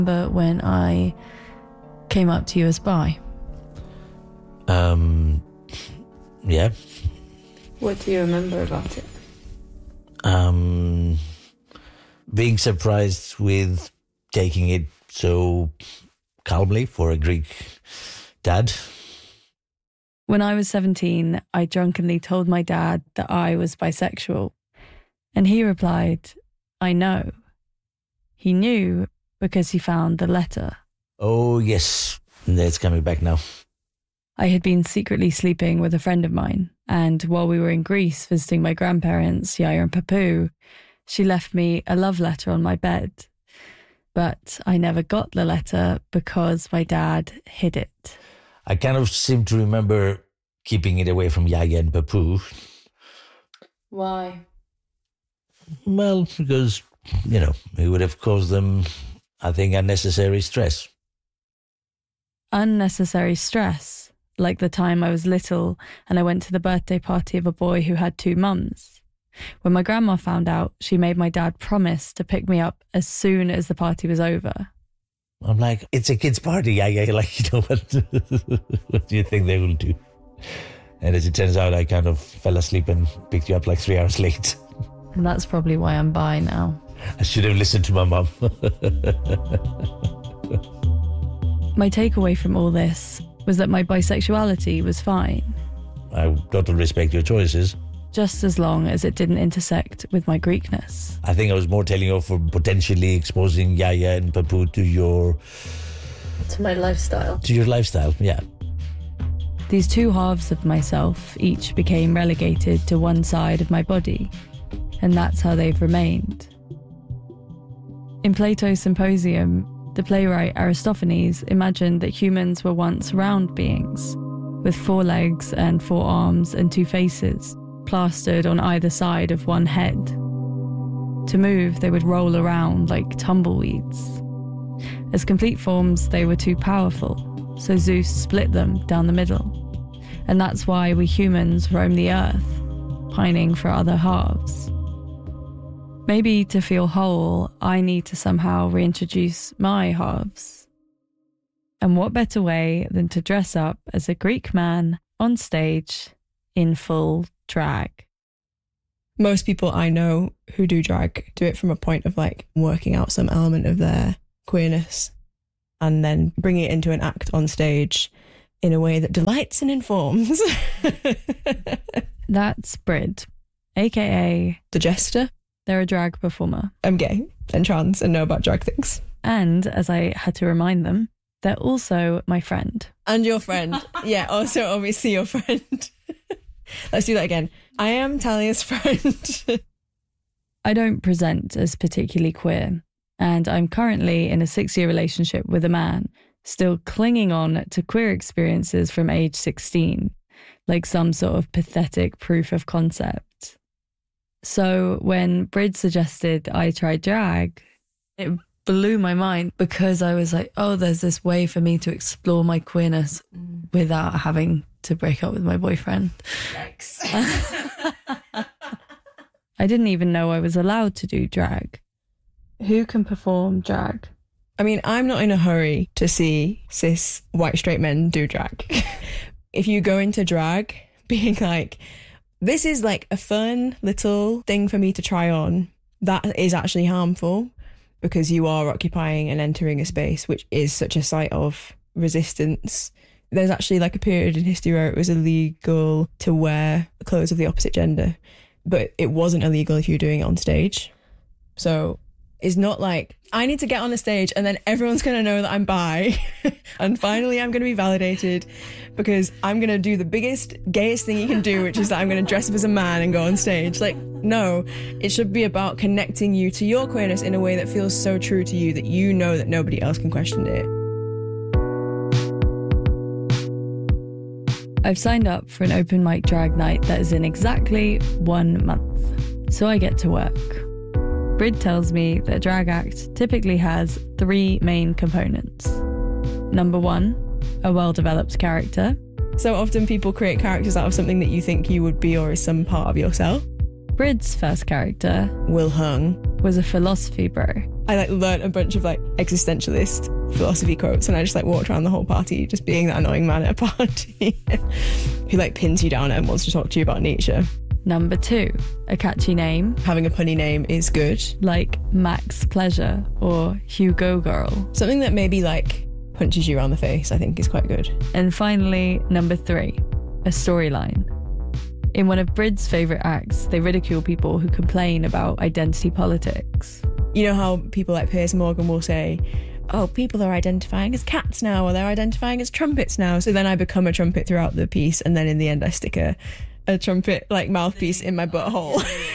But when I came up to you as bi? Yeah. What do you remember about it? Being surprised with taking it so calmly for a Greek dad. When I was 17, I drunkenly told my dad that I was bisexual. And he replied, I know. He knew because he found the letter. Oh, yes. It's coming back now. I had been secretly sleeping with a friend of mine, and while we were in Greece visiting my grandparents, Yaya and Papu, she left me a love letter on my bed. But I never got the letter because my dad hid it. I kind of seem to remember keeping it away from Yaya and Papu. Why? Well, because, it would have caused them, I think, unnecessary stress. Unnecessary stress? Like the time I was little and I went to the birthday party of a boy who had 2 mums. When my grandma found out, she made my dad promise to pick me up as soon as the party was over. I'm like, it's a kid's party, Yaya. What do you think they will do? And as it turns out, I kind of fell asleep and picked you up 3 hours late. And that's probably why I'm bi now. I should have listened to my mum. My takeaway from all this was that my bisexuality was fine. I totally respect your choices. Just as long as it didn't intersect with my Greekness. I think I was more telling you for potentially exposing Yaya and Papu to your... To my lifestyle. To your lifestyle, yeah. These 2 halves of myself each became relegated to one side of my body, and that's how they've remained. In Plato's Symposium, the playwright Aristophanes imagined that humans were once round beings, with 4 legs and 4 arms and 2 faces, plastered on either side of one head. To move, they would roll around like tumbleweeds. As complete forms, they were too powerful, so Zeus split them down the middle. And that's why we humans roam the earth, pining for other halves. Maybe to feel whole, I need to somehow reintroduce my halves. And what better way than to dress up as a Greek man on stage in full drag? Most people I know who do drag do it from a point of working out some element of their queerness and then bringing it into an act on stage in a way that delights and informs. That's Brid, aka The Jester. They're a drag performer. I'm gay and trans and know about drag things. And, as I had to remind them, they're also my friend. And your friend. Yeah, also obviously your friend. Let's do that again. I am Talia's friend. I don't present as particularly queer, and I'm currently in a 6-year relationship with a man, still clinging on to queer experiences from age 16, like some sort of pathetic proof of concept. So when Brid suggested I try drag, it blew my mind because I was like, oh, there's this way for me to explore my queerness without having to break up with my boyfriend. Yikes. I didn't even know I was allowed to do drag. Who can perform drag? I mean, I'm not in a hurry to see cis white straight men do drag. If you go into drag being like, this is a fun little thing for me to try on, that is actually harmful because you are occupying and entering a space which is such a site of resistance. There's actually a period in history where it was illegal to wear clothes of the opposite gender, but it wasn't illegal if you were doing it on stage. So it's not I need to get on the stage and then everyone's going to know that I'm bi and finally I'm going to be validated because I'm going to do the biggest, gayest thing you can do, which is that I'm going to dress up as a man and go on stage. No, it should be about connecting you to your queerness in a way that feels so true to you that you know that nobody else can question it. I've signed up for an open mic drag night that is in exactly 1 month, so I get to work. Brid tells me that a drag act typically has 3 main components. Number 1, a well-developed character. So often people create characters out of something that you think you would be or is some part of yourself. Brid's first character, Will Hung, was a philosophy bro. I like learnt a bunch of like existentialist philosophy quotes, and I just like walked around the whole party just being that annoying man at a party who like pins you down and wants to talk to you about Nietzsche. Number 2, a catchy name. Having a punny name is good. Like Max Pleasure or Hugo Girl. Something that maybe like punches you around the face, I think, is quite good. And finally, number 3, a storyline. In one of Brid's favourite acts, they ridicule people who complain about identity politics. You know how people like Piers Morgan will say, oh, people are identifying as cats now, or they're identifying as trumpets now. So then I become a trumpet throughout the piece, and then in the end I stick a trumpet like mouthpiece in my butthole.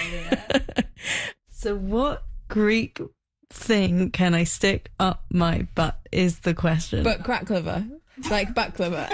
So what Greek thing can I stick up my butt is the question. But crack clever, like back clever.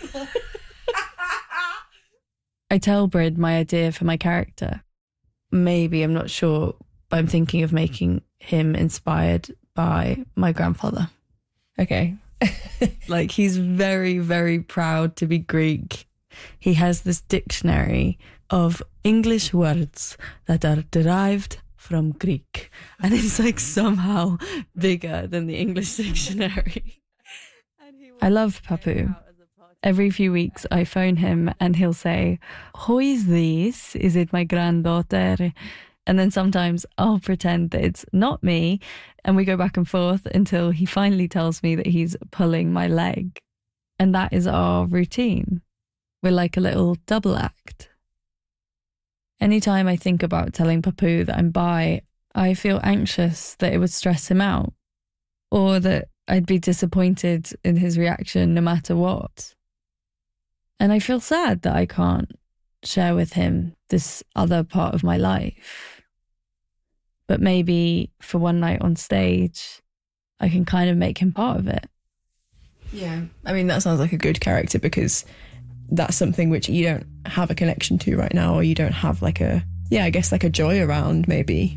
I tell Brid my idea for my character. Maybe, I'm not sure, but I'm thinking of making him inspired by my grandfather. Okay. Like, he's very, very proud to be Greek. He has this dictionary of English words that are derived from Greek. And it's like somehow bigger than the English dictionary. I love Papu. Every few weeks I phone him and he'll say, who is this? Is it my granddaughter? And then sometimes I'll pretend that it's not me, and we go back and forth until he finally tells me that he's pulling my leg. And that is our routine. We're like a little double act. Anytime I think about telling Papu that I'm bi, I feel anxious that it would stress him out, or that I'd be disappointed in his reaction no matter what. And I feel sad that I can't share with him this other part of my life. But maybe for one night on stage, I can kind of make him part of it. Yeah. I mean, that sounds like a good character, because that's something which you don't have a connection to right now, or you don't have like a joy around, maybe.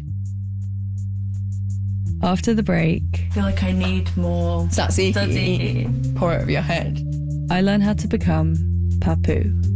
After the break, I feel like I need more Tzatziki. Pour it over your head. I learn how to become Papu.